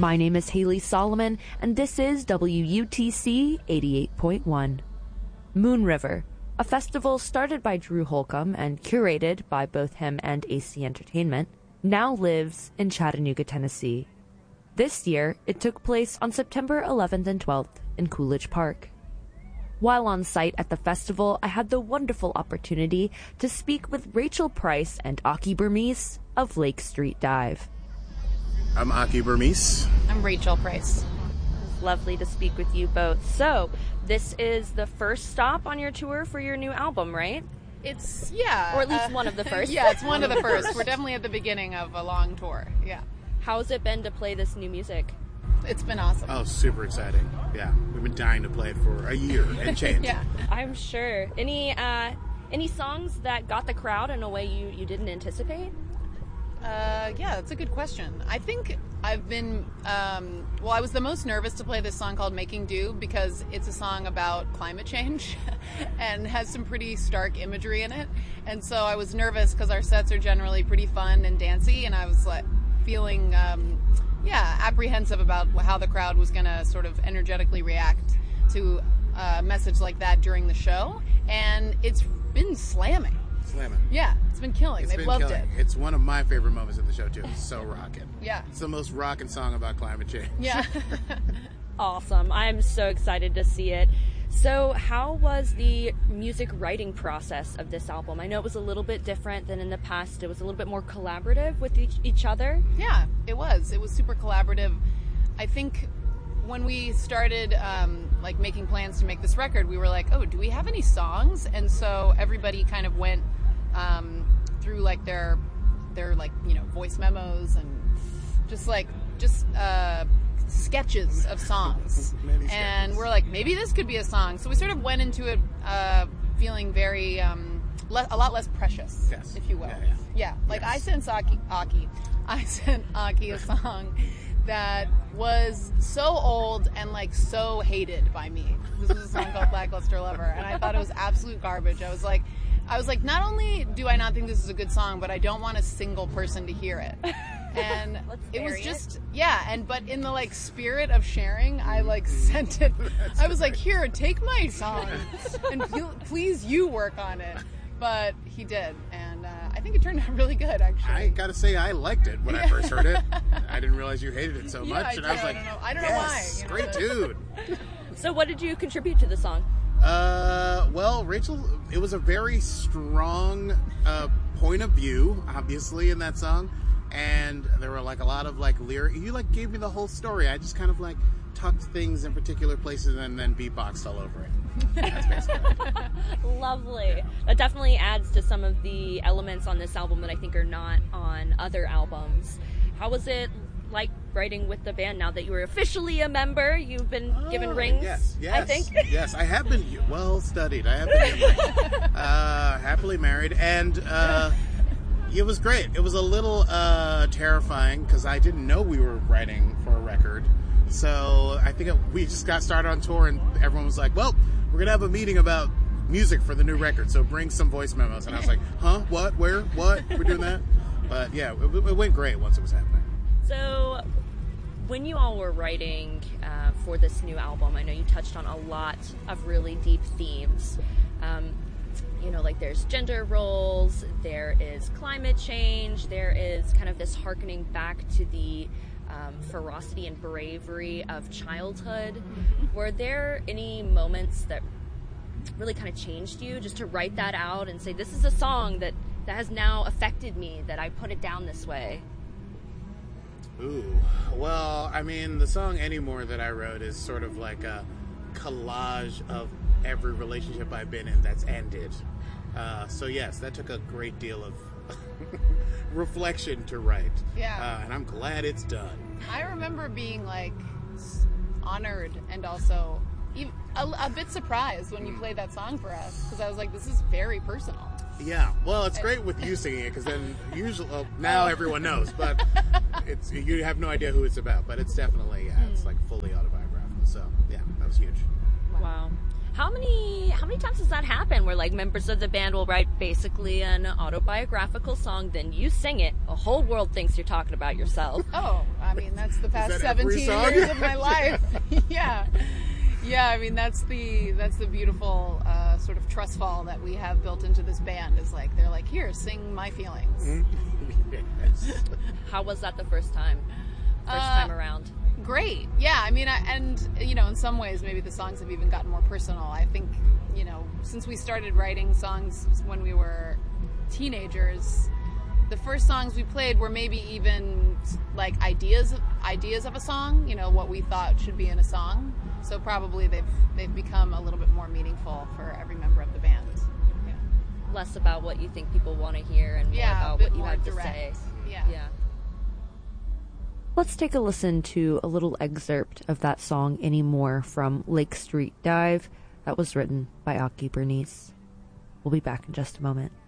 My name is Haley Solomon, and this is WUTC 88.1. Moon River, a festival started by Drew Holcomb and curated by both him and AC Entertainment, now lives in Chattanooga, Tennessee. This year, it took place on September 11th and 12th in Coolidge Park. While on site at the festival, I had the wonderful opportunity to speak with Rachel Price and Aki Burmese of Lake Street Dive. I'm Aki Burmese. I'm Rachel Price. Lovely to speak with you both. So, this is the first stop on your tour for your new album, right? It's, yeah. Or at least one of the first. Yeah, it's one of the first. We're definitely at the beginning of a long tour, yeah. How's it been to play this new music? It's been awesome. Oh, super exciting. Yeah, we've been dying to play it for a year and change. Yeah. I'm sure. Any songs that got the crowd in a way you didn't anticipate? Yeah, that's a good question. I think I've been, I was the most nervous to play this song called Making Do because it's a song about climate change and has some pretty stark imagery in it. And so I was nervous because our sets are generally pretty fun and dancey, and I was like feeling, apprehensive about how the crowd was going to sort of energetically react to a message like that during the show. And it's been slamming. Yeah, it's been killing. They've loved it. It's one of my favorite moments of the show, too. It's so rockin'. Yeah. It's the most rockin' song about climate change. Yeah. Awesome. I'm so excited to see it. So how was the music writing process of this album? I know it was a little bit different than in the past. It was a little bit more collaborative with each other. Yeah, it was. It was super collaborative. I think when we started making plans to make this record, we were like, oh, do we have any songs? And so everybody kind of went through like their voice memos and just sketches of songs. And we're like, maybe this could be a song. So we sort of went into it feeling very a lot less precious, yes, if you will. Yeah. Like yes. I sent Aki a song that was so old and like so hated by me. This was a song called Lackluster Lover, and I thought it was absolute garbage. I was like, not only do I not think this is a good song, but I don't want a single person to hear it. And it was just, but in the like spirit of sharing, I like sent it. I was like, here, take my song, and please you work on it. But he did, and I think it turned out really good, actually. I gotta say, I liked it when I first heard it. I didn't realize you hated it so much, and I was like, I don't know why. Great dude. So what did you contribute to the song? Rachel, it was a very strong point of view, obviously, in that song. And there were like a lot of like lyric. You like gave me the whole story. I just kind of like tucked things in particular places and then beatboxed all over it. That's basically it. Lovely. That definitely adds to some of the elements on this album that I think are not on other albums. How was it like writing with the band now that you were officially a member? You've been given rings, yes, I think. Yes, I have been well studied. I have been happily married, and it was great. It was a little terrifying because I didn't know we were writing for a record. So I think we just got started on tour, and everyone was like, well, we're going to have a meeting about music for the new record, so bring some voice memos. And I was like, huh? What? Where? What? We're doing that? But yeah, it went great once it was happening. So when you all were writing for this new album, I know you touched on a lot of really deep themes. Like there's gender roles, there is climate change, there is kind of this hearkening back to the ferocity and bravery of childhood. Were there any moments that really kind of changed you, just to write that out and say, this is a song that has now affected me, that I put it down this way? Ooh, well, I mean, the song Anymore that I wrote is sort of like a collage of every relationship I've been in that's ended. So yes, that took a great deal of reflection to write. Yeah. And I'm glad it's done. I remember being like honored and also a bit surprised when you played that song for us, because I was like, this is very personal. Yeah, well, it's great with you singing it, because then usually, now everyone knows, but you have no idea who it's about, but it's definitely, it's like fully autobiographical, so yeah, that was huge. Wow. How many times does that happen, where like members of the band will write basically an autobiographical song, then you sing it, the whole world thinks you're talking about yourself? Oh, I mean, that's the past that every 17 song? years of my life. Yeah. Yeah, I mean, that's the beautiful sort of trust fall that we have built into this band. Is like, they're like, here, sing my feelings. Yes. How was that the first time? First time around? Great. Yeah, I mean, and, you know, in some ways, maybe the songs have even gotten more personal. I think, you know, since we started writing songs when we were teenagers, the first songs we played were maybe even like ideas of a song, you know, what we thought should be in a song. So probably they've become a little bit more meaningful for every member of the band. Yeah. Less about what you think people want to hear and more Yeah, a about bit what you more have direct. to say. Yeah. Let's take a listen to a little excerpt of that song Anymore from Lake Street Dive that was written by Aki Bernice. We'll be back in just a moment.